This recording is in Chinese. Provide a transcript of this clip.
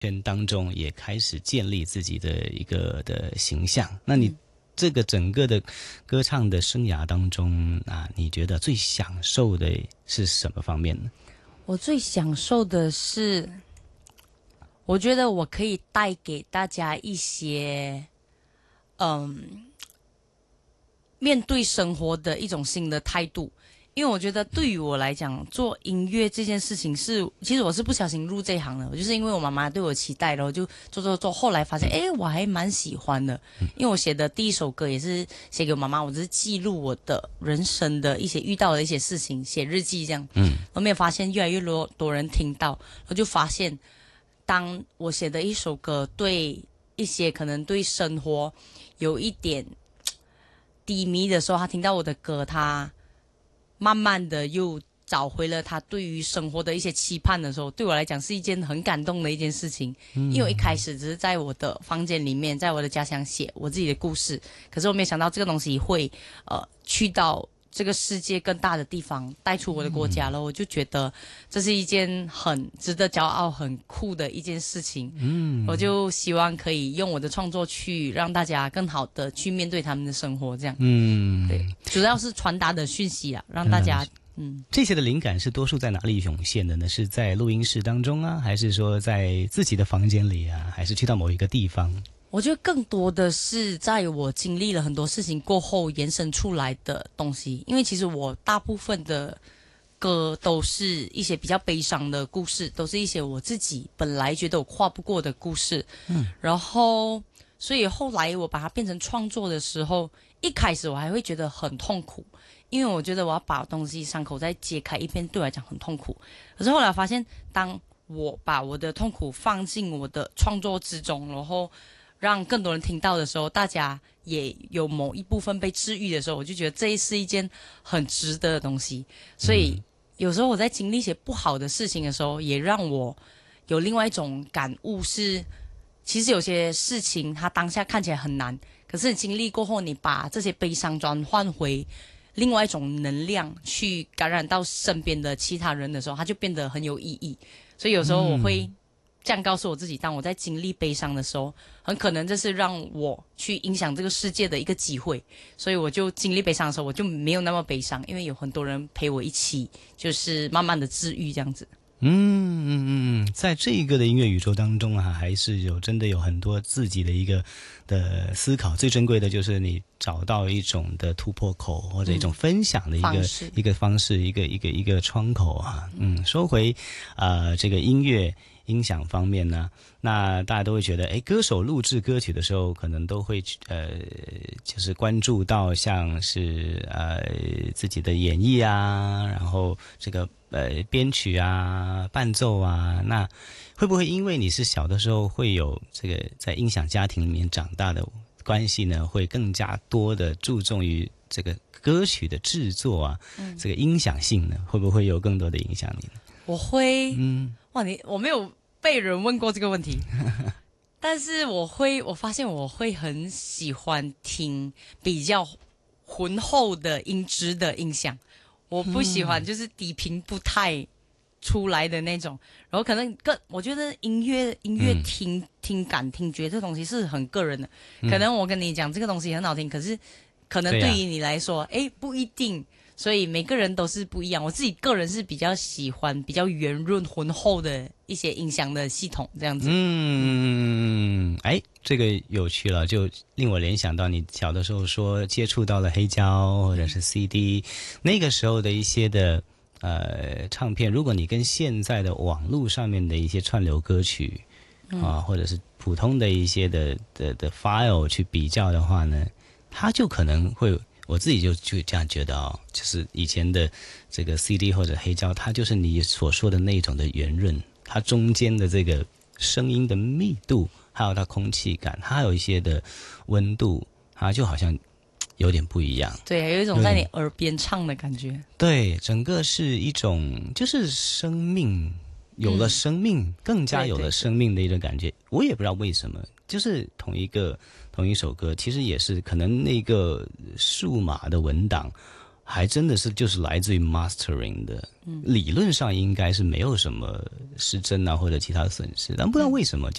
圈当中也开始建立自己的一个的形象。那你这个整个的歌唱的生涯当中啊，你觉得最享受的是什么方面呢？ 我最享受的是，我觉得我可以带给大家一些，面对生活的一种新的态度。因为我觉得对于我来讲，做音乐这件事情其实我是不小心入这一行的。我就是因为我妈妈对我期待，然后就做，后来发现，我还蛮喜欢的。因为我写的第一首歌也是写给我妈妈，我只是记录我的人生的一些遇到的一些事情，写日记这样。我没有发现越来越多人听到，我就发现，当我写的一首歌对一些可能对生活有一点低迷的时候，他听到我的歌，他慢慢的又找回了他对于生活的一些期盼的时候，对我来讲是一件很感动的一件事情。因为我一开始只是在我的房间里面，在我的家乡写我自己的故事，可是我没有想到这个东西会去到这个世界更大的地方，带出我的国家了。我就觉得这是一件很值得骄傲、很酷的一件事情。我就希望可以用我的创作去让大家更好的去面对他们的生活，这样。对，主要是传达的讯息啊，让大家这些的灵感是多数在哪里涌现的呢？是在录音室当中啊，还是说在自己的房间里啊，还是去到某一个地方？ 我觉得更多的是在我经历了很多事情过后延伸出来的东西。因为其实我大部分的歌都是一些比较悲伤的故事，都是一些我自己本来觉得我跨不过的故事。然后所以后来我把它变成创作的时候，一开始我还会觉得很痛苦，因为我觉得我要把东西伤口再揭开一遍，对我来讲很痛苦。可是后来发现，当我把我的痛苦放进我的创作之中，然后让更多人听到的时候，大家也有某一部分被治愈的时候，我就觉得这是一件很值得的东西。所以有时候我在经历一些不好的事情的时候，也让我有另外一种感悟是，其实有些事情它当下看起来很难，可是你经历过后，你把这些悲伤转换回另外一种能量，去感染到身边的其他人的时候，它就变得很有意义。所以有时候我会这样告诉我自己，当我在经历悲伤的时候，很可能这是让我去影响这个世界的一个机会。所以我就经历悲伤的时候，我就没有那么悲伤，因为有很多人陪我一起，就是慢慢的治愈这样子。 在这一个的音乐宇宙当中啊，还是真的有很多自己的一个的思考。最珍贵的就是你找到一种的突破口，或者一种分享的一个方式，一个窗口啊。说回这个音乐音响方面呢，那大家都会觉得，歌手录制歌曲的时候，可能都会就是关注到像是自己的演绎啊，然后这个编曲啊、伴奏啊，那会不会因为你是小的时候会有这个在音响家庭里面长大的关系呢，会更加多的注重于这个歌曲的制作啊，这个音响性呢，会不会有更多的影响你呢？ 我会，我没有被人问过这个问题，但是我发现我会很喜欢听比较浑厚的音质的音响，我不喜欢就是低频不太出来的那种。然后可能我觉得音乐听感听觉这东西是很个人的，可能我跟你讲这个东西很好听，可是可能对于你来说，不一定。所以每个人都是不一样，我自己个人是比较喜欢比较圆润浑厚的一些音响的系统这样子。 这个有趣了，就令我联想到你小的时候说接触到了黑胶或者是 CD，那个时候的一些的唱片，如果你跟现在的网络上面的一些串流歌曲或者是普通的一些的 file 去比较的话呢，它就可能会。我自己就这样觉得就是以前的这个 CD 或者黑胶，它就是你所说的那种的圆润，它中间的这个声音的密度，还有它空气感，它还有一些的温度，它就好像有点不一样。 对，有一种在你耳边唱的感觉。 对，整个是一种就是生命有了生命，更加有了生命的一种感觉。我也不知道为什么，就是同一首歌，其实也是可能那个数码的文档， 还真的是就是来自于 mastering 的，理论上应该是没有什么失真啊或者其他损失，但不知道为什么